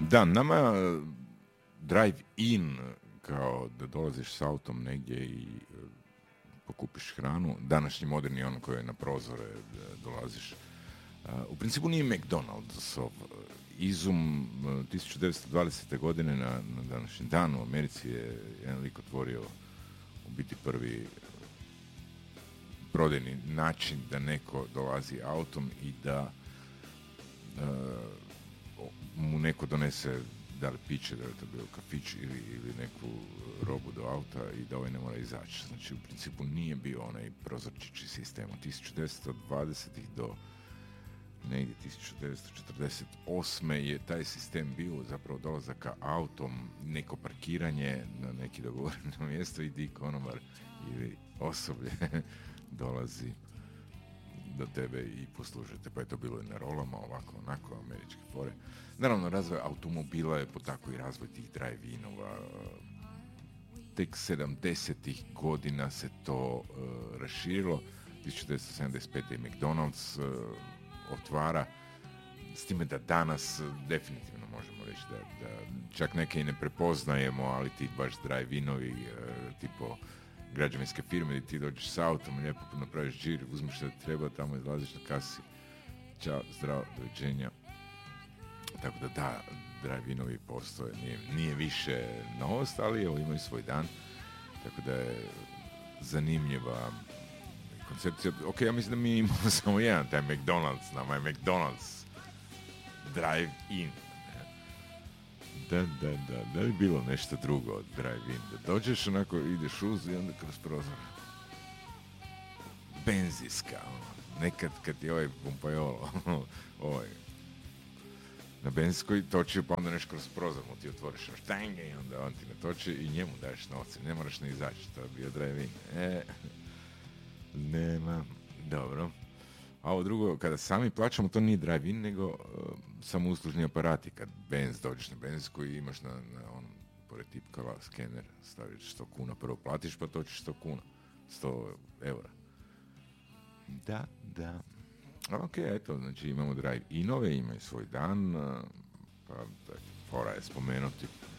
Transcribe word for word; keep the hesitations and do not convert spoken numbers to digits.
Da, nama drive-in, kao da dolaziš s autom negdje i e, pokupiš hranu, današnji moderni on koji je na prozore e, dolaziš. Uh, u principu nije McDonald'sov izum. uh, tisuću devetsto dvadesete. godine na, na današnji dan u Americi je jedan lik otvorio u biti prvi prodajni način da neko dolazi autom i da uh, mu neko donese da li piće, da li to bio kafić ili, ili neku robu do auta i da ovaj ne mora izaći. Znači u principu nije bio onaj prozorčići sistem. Od tisuću devetsto dvadesetih do negdje tisuću devetsto četrdeset osme. je taj sistem bio zapravo dolazaka autom, neko parkiranje na neki dogovoreno mjesto i di konobar ili osoblje dolazi do tebe i poslužite. Pa je to bilo i na rolama, ovako, onako, američke fore. Naravno, razvoj automobila je potakao i razvoj tih drive-inova. Tek sedamdesetih godina se to uh, raširilo. tisuću devetsto sedamdeset pete. McDonald's uh, otvara, s time da danas definitivno možemo reći da, da čak neke i ne prepoznajemo, ali ti baš drive-inovi uh, tipo građevinske firme gdje ti dođeš s autom, lijepo napraviš džir, uzmeš što ti treba, tamo izlaziš na kasi, čao, zdravo, doviđenja. Tako da da, drive-inovi postoje, nije, nije više novost, ali evo, imaju svoj dan, tako da je zanimljiva koncepcija. Ok, ja mislim da mi imamo samo jedan, taj McDonald's, nama je McDonald's drive-in. Da, da, da, da bi bilo nešto drugo od drive-in, da dođeš onako, ideš uz i onda kroz prozor. Benzinska, ono. Nekad kad ti ovaj pumpajolo, ovaj, na benzinskoj toči, pa onda nešto kroz prozor mu ti otvoriš štange i onda on ti ne toči i njemu daješ novce, ne moraš ne izaći, to je bio drive-in. E, nema, dobro. A ovo drugo, kada sami plaćamo, to nije drive-in, nego uh, samo uslužni aparati. Kad benz, dođeš na benzinsku i imaš na, na onom, pored tipkala, skener, staviš sto kuna, prvo platiš, pa točiš sto kuna, sto eura. Da, da. Ok, eto, znači imamo drive-inove, imaju svoj dan, uh, pa tak, fora je spomenuti